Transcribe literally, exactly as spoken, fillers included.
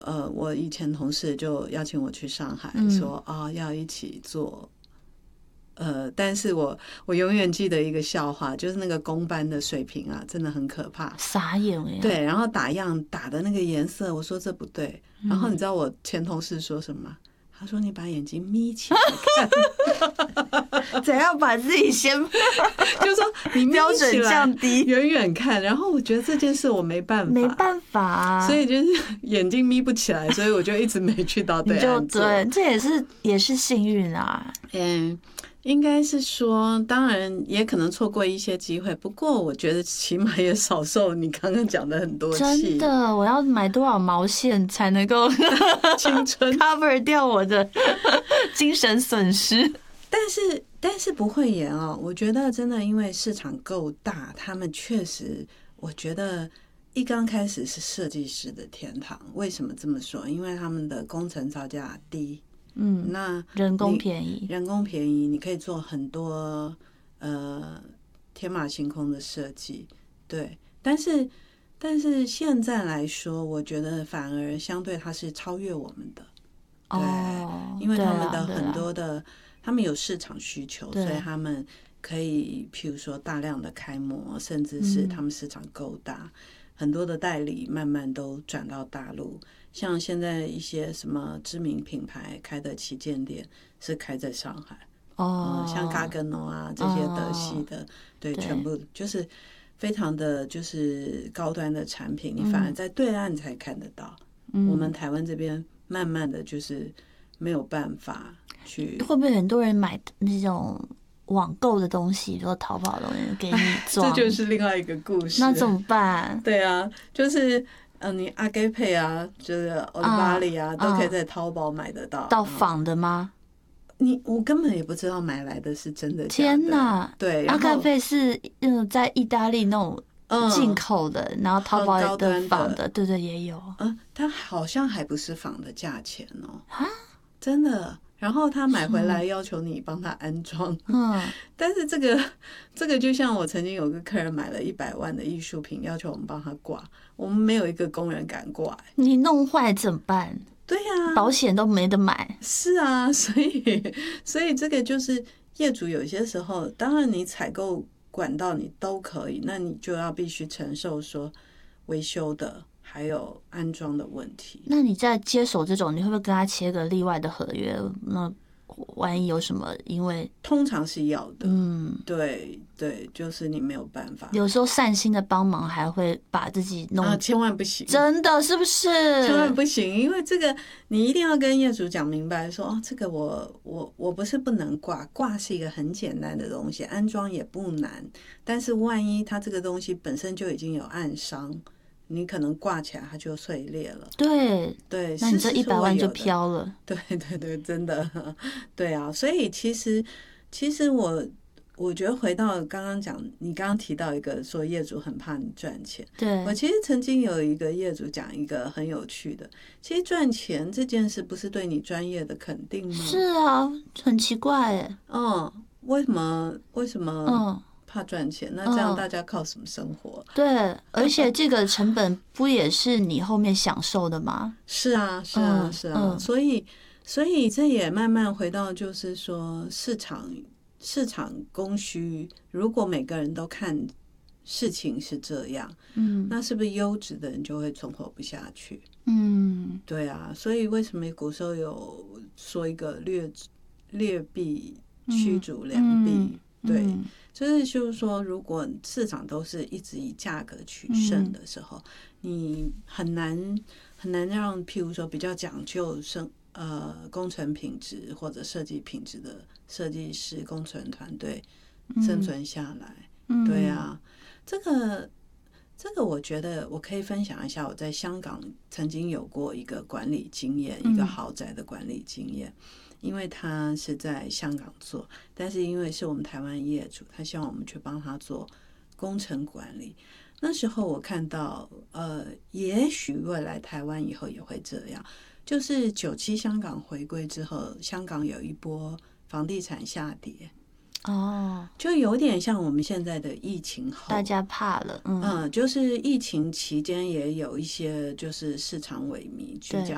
呃，我以前同事就邀请我去上海， 嗯说啊、要一起做。呃，但是我我永远记得一个笑话，就是那个公班的水平啊，真的很可怕。 傻眼哎。 对，然后打样打的那个颜色，我说这不对。然后你知道我前同事说什么吗？他说你把眼睛眯起来看， 怎样把自己先就说你眯标准起来降低， 远远看。然后我觉得这件事我没办法， 没办法、啊， 所以就是眼睛眯不起来，所以我就一直没去到对岸做。 对，这也是也是幸运啊。 嗯，应该是说，当然也可能错过一些机会，不过我觉得起码也少受你刚刚讲的很多气。 真的，我要买多少毛线才能够青春 cover 掉我的精神损失？ 但是但是不会演哦，我觉得真的因为市场够大，他们确实，我觉得一刚开始是设计师的天堂。为什么这么说？因为他们的工程造价低。 嗯， 那人工便宜， 人工便宜，你可以做很多呃天马行空的设计，对。但是但是现在来说，我觉得反而相对它是超越我们的，对， 哦、 因为他们的啊很多的，啊、他们有市场需求， 对所以他们可以譬如说大量的开模，甚至是他们市场够大，嗯、很多的代理慢慢都转到大陆。像现在一些什么知名品牌开的旗舰店是开在上海， 哦、 嗯，像嘎根诺啊这些德系的，哦、对，对，全部就是非常的就是高端的产品，你反而在对岸才看得到。嗯、我们台湾这边慢慢的就是没有办法去。 会不会很多人买那种网购的东西，说淘宝的东西给你装？ 这就是另外一个故事。 那怎么办？ 对啊，就是。嗯，你阿给配啊，就是欧利巴里啊，都可以在淘宝买得到。 到仿的吗？ 你我根本也不知道买来的是真的假的。 天哪！ 对， 阿盖配是嗯在意大利那种进口的，嗯、然后淘宝的仿的，对对也有。 嗯，它好像还不是仿的价钱哦。啊，真的。然后他买回来要求你帮他安装，嗯，但是这个这个就像我曾经有个客人买了一百万的艺术品，要求我们帮他挂，我们没有一个工人敢挂。 你弄坏怎么办？ 对呀、啊， 保险都没得买。 是啊，所以所以这个就是业主有些时候，当然你采购管道你都可以，那你就要必须承受说维修的。还有安装的问题。 那你在接手这种，你会不会跟他签个例外的合约？那万一有什么，因为通常是要的。 嗯， 对对，就是你没有办法。 有时候善心的帮忙，还会把自己弄， 啊，千万不行， 真的是不是？ 千万不行，因为这个你一定要跟业主讲明白说，哦，这个我我我不是不能挂，挂是一个很简单的东西，安装也不难，但是万一它这个东西本身就已经有暗伤。你可能挂起来它就碎裂了， 对对， 那你这一百万就飘了， 对对对，真的，对啊，所以其实其实我我觉得回到刚刚讲，你刚刚提到一个说业主很怕你赚钱， 对， 我其实曾经有一个业主讲一个很有趣的，其实赚钱这件事不是对你专业的肯定吗？ 是啊，很奇怪哎， 嗯，为什么为什么嗯？怕赚钱，那这样大家靠什么生活？ 嗯、对，而且这个成本不也是你后面享受的吗？ 是啊，是啊， 嗯、 是啊。嗯、所以，所以这也慢慢回到，就是说市场市场供需，如果每个人都看事情是这样，嗯，那是不是优质的人就会存活不下去？嗯，对啊。所以为什么古时候有说一个劣劣币驱逐良币？嗯嗯、对。嗯就是就是说，如果市场都是一直以价格取胜的时候，嗯、你很难很难让譬如说比较讲究生呃工程品质或者设计品质的设计师工程团队生存下来。嗯、对啊，这个这个我觉得我可以分享一下，我在香港曾经有过一个管理经验，嗯、一个豪宅的管理经验。因为他是在香港做，但是因为是我们台湾业主，他希望我们去帮他做工程管理。那时候我看到，呃，也许未来台湾以后也会这样，就是九七香港回归之后，香港有一波房地产下跌。哦，就有点像我们现在的疫情后， 大家怕了，嗯， 嗯，就是疫情期间也有一些就是市场萎靡，居家